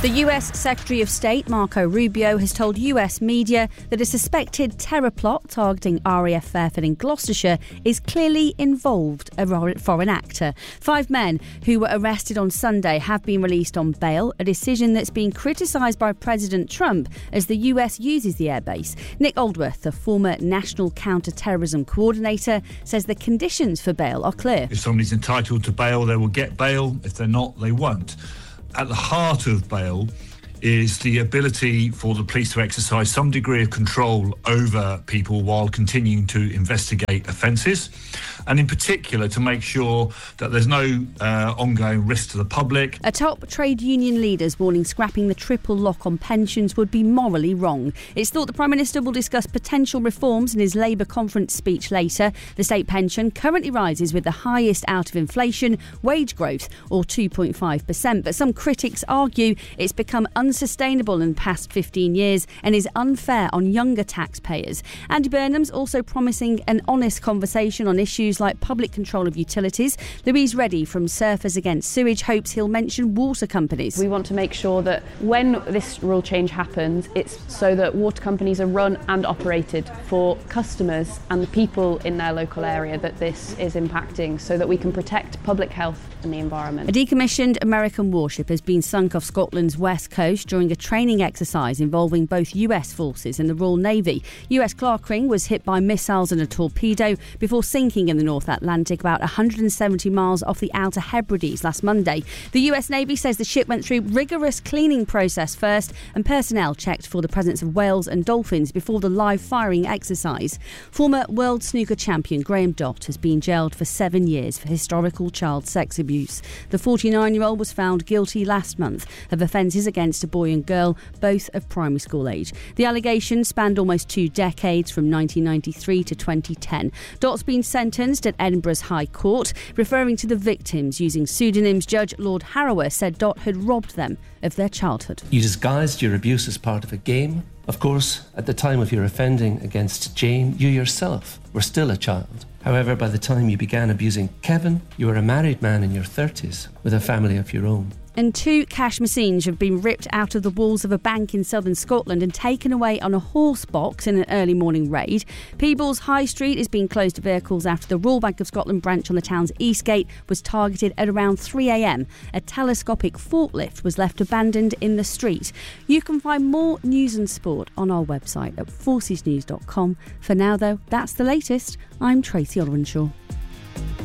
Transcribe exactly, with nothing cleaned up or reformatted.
The U S Secretary of State, Marco Rubio, has told U S media that a suspected terror plot targeting R A F Fairfield in Gloucestershire is clearly involved a foreign actor. Five men who were arrested on Sunday have been released on bail, a decision that's been criticised by President Trump as the U S uses the airbase. Nick Aldworth, the former National Counter-Terrorism Coordinator, says the conditions for bail are clear. If somebody's entitled to bail, they will get bail. If they're not, they won't. At the heart of bail is the ability for the police to exercise some degree of control over people while continuing to investigate offences, and in particular to make sure that there's no uh, ongoing risk to the public. A top trade union leader's warning scrapping the triple lock on pensions would be morally wrong. It's thought the Prime Minister will discuss potential reforms in his Labour conference speech later. The state pension currently rises with the highest out of inflation wage growth, or two point five percent, but some critics argue it's become unsustainable Unsustainable in the past fifteen years and is unfair on younger taxpayers. Andy Burnham's also promising an honest conversation on issues like public control of utilities. Louise Reddy from Surfers Against Sewage hopes he'll mention water companies. We want to make sure that when this rule change happens, it's so that water companies are run and operated for customers and the people in their local area that this is impacting, so that we can protect public health and the environment. A decommissioned American warship has been sunk off Scotland's west coast during a training exercise involving both U S forces and the Royal Navy. U S Clarkring was hit by missiles and a torpedo before sinking in the North Atlantic about one hundred seventy miles off the Outer Hebrides last Monday. The U S Navy says the ship went through rigorous cleaning process first, and personnel checked for the presence of whales and dolphins before the live firing exercise. Former world snooker champion Graham Dott has been jailed for seven years for historical child sex abuse. The forty-nine-year-old was found guilty last month of offences against a boy and girl, both of primary school age. The allegations spanned almost two decades, from nineteen ninety-three to twenty ten. Dott's been sentenced at Edinburgh's High Court. Referring to the victims using pseudonyms, Judge Lord Harrower said Dott had robbed them of their childhood. You disguised your abuse as part of a game. Of course, at the time of your offending against Jane, you yourself were still a child. However, by the time you began abusing Kevin, you were a married man in your thirties with a family of your own. And two cash machines have been ripped out of the walls of a bank in southern Scotland and taken away on a horse box in an early morning raid. Peebles High Street is being closed to vehicles after the Royal Bank of Scotland branch on the town's East Gate was targeted at around three a.m. A telescopic forklift was left abandoned in the street. You can find more news and sport on our website at forces news dot com. For now, though, that's the latest. I'm Tracy Olwenshaw.